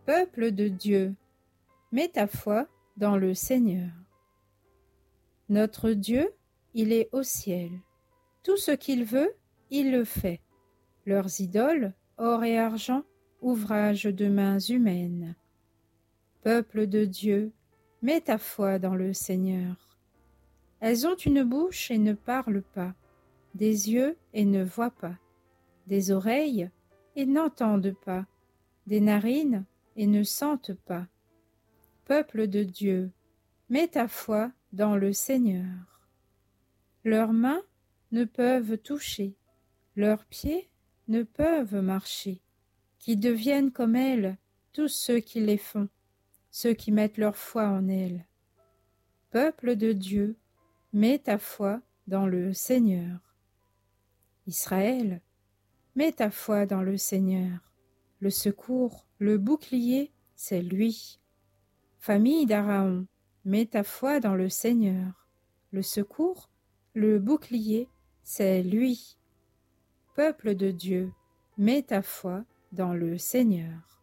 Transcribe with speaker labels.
Speaker 1: Peuple de Dieu, mets ta foi dans le Seigneur. Notre Dieu, il est au ciel. Tout ce qu'il veut, il le fait. Leurs idoles, or et argent, ouvrage de mains humaines. Peuple de Dieu, mets ta foi dans le Seigneur. Elles ont une bouche et ne parlent pas, des yeux et ne voient pas, des oreilles et n'entendent pas, des narines et ne sentent pas. Peuple de Dieu, mets ta foi dans le Seigneur. Leurs mains ne peuvent toucher, leurs pieds ne peuvent marcher, qui deviennent comme elles tous ceux qui les font, ceux qui mettent leur foi en elles. Peuple de Dieu, mets ta foi dans le Seigneur. Israël, mets ta foi dans le Seigneur. Le secours, le bouclier, c'est lui. Famille d'Aaron, mets ta foi dans le Seigneur. Le secours, le bouclier, c'est lui. Peuple de Dieu, mets ta foi dans le Seigneur.